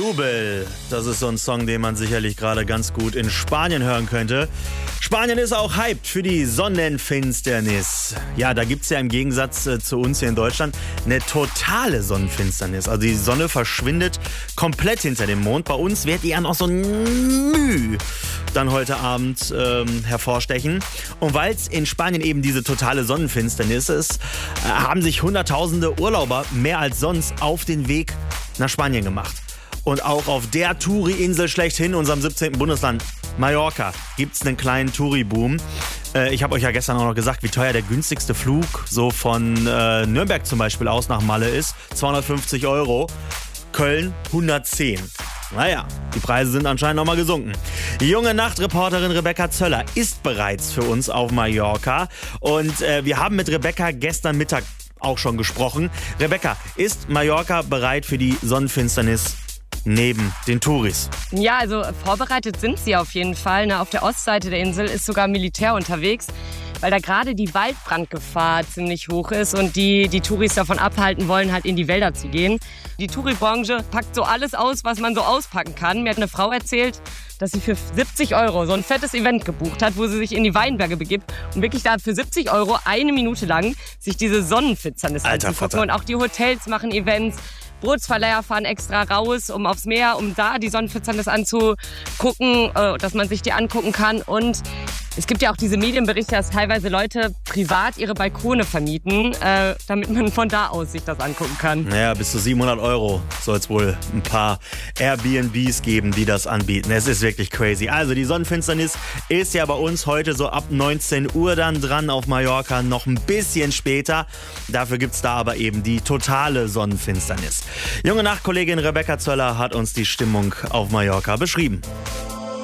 Jubel. Das ist so ein Song, den man sicherlich gerade ganz gut in Spanien hören könnte. Spanien ist auch hyped für die Sonnenfinsternis. Ja, da gibt es ja im Gegensatz zu uns hier in Deutschland eine totale Sonnenfinsternis. Also die Sonne verschwindet komplett hinter dem Mond. Bei uns wird die ja noch so Mühe dann heute Abend hervorstechen. Und weil es in Spanien eben diese totale Sonnenfinsternis ist, haben sich Hunderttausende Urlauber mehr als sonst auf den Weg nach Spanien gemacht. Und auch auf der Touri-Insel schlechthin, unserem 17. Bundesland, Mallorca, gibt es einen kleinen Touri-Boom. Ich habe euch ja gestern auch noch gesagt, wie teuer der günstigste Flug so von Nürnberg zum Beispiel aus nach Malle ist. 250 €. Köln 110. Naja, die Preise sind anscheinend nochmal gesunken. Die junge Nachtreporterin Rebecca Zöller ist bereits für uns auf Mallorca. Und wir haben mit Rebecca gestern Mittag auch schon gesprochen. Rebecca, ist Mallorca bereit für die Sonnenfinsternis neben den Touris? Ja, also vorbereitet sind sie auf jeden Fall. Auf der Ostseite der Insel ist sogar Militär unterwegs, weil da gerade die Waldbrandgefahr ziemlich hoch ist und die Touris davon abhalten wollen, halt in die Wälder zu gehen. Die Touri-Branche packt so alles aus, was man so auspacken kann. Mir hat eine Frau erzählt, dass sie für 70 € so ein fettes Event gebucht hat, wo sie sich in die Weinberge begibt und wirklich da für 70 € eine Minute lang sich diese Sonnenfinsternis anzugucken. Und auch die Hotels machen Events. Bootsverleiher fahren extra raus, um aufs Meer, um da die Sonnenfinsternis anzugucken, dass man sich die angucken kann. Und es gibt ja auch diese Medienberichte, dass teilweise Leute privat ihre Balkone vermieten, damit man von da aus sich das angucken kann. Naja, bis zu 700 € soll es wohl ein paar Airbnbs geben, die das anbieten. Es ist wirklich crazy. Also die Sonnenfinsternis ist ja bei uns heute so ab 19 Uhr dann dran, auf Mallorca noch ein bisschen später. Dafür gibt es da aber eben die totale Sonnenfinsternis. Junge Nachtkollegin Rebecca Zöller hat uns die Stimmung auf Mallorca beschrieben.